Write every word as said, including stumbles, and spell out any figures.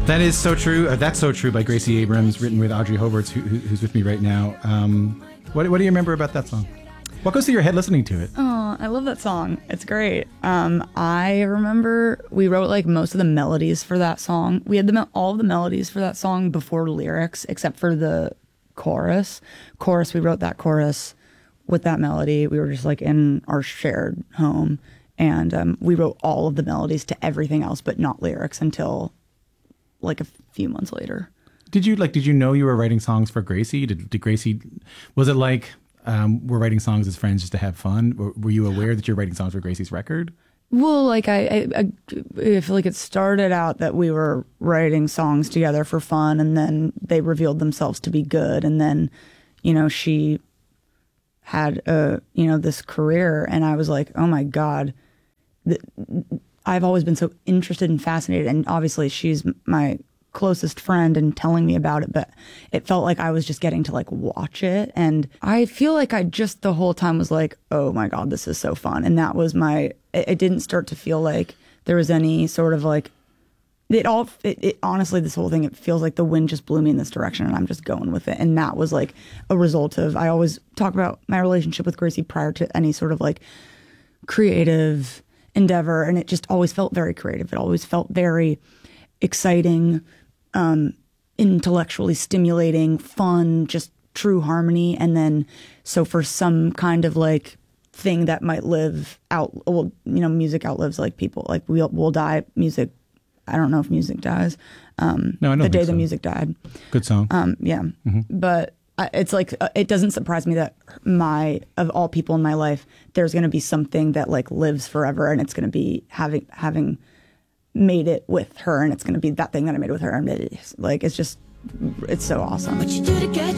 That is so true. Uh, That's So True by Gracie Abrams, written with Audrey Hobarts, who, who, who's with me right now. Um, what, what do you remember about that song? What goes through your head listening to it? Oh, I love that song. It's great. Um, I remember we wrote like most of the melodies for that song. We had the all of the melodies for that song before lyrics, except for the chorus. Chorus, we wrote that chorus with that melody. We were just like in our shared home, and um, we wrote all of the melodies to everything else, but not lyrics until like a few months later. Did you like? Did you know you were writing songs for Gracie? Did, did Gracie? Was it like um, we're writing songs as friends just to have fun? Or were you aware that you're writing songs for Gracie's record? Well, like I, I, I, I feel like it started out that we were writing songs together for fun, and then they revealed themselves to be good, and then, you know, she had a, you know, this career, and I was like, oh my God, th- I've always been so interested and fascinated, and obviously she's my closest friend and telling me about it, but it felt like I was just getting to like watch it, and I feel like I just the whole time was like, oh my God, this is so fun. And that was my, it, it didn't start to feel like there was any sort of like, it all, it, it honestly, this whole thing, it feels like the wind just blew me in this direction and I'm just going with it. And that was like a result of, I always talk about my relationship with Gracie prior to any sort of like creative endeavor, and it just always felt very creative. It always felt very exciting, um, intellectually stimulating, fun, just true harmony. And then, so for some kind of like thing that might live out, well, you know, music outlives like people, like we'll, we'll die, music, I don't know if music dies. Um, no, I don't the day think so. the music died. Good song. Um, yeah. Mm-hmm. But I, it's like, uh, it doesn't surprise me that my, of all people in my life, there's going to be something that like lives forever, and it's going to be having, having, made it with her, and it's going to be that thing that I made with her, and it's like, it's just, it's so awesome. What you do to get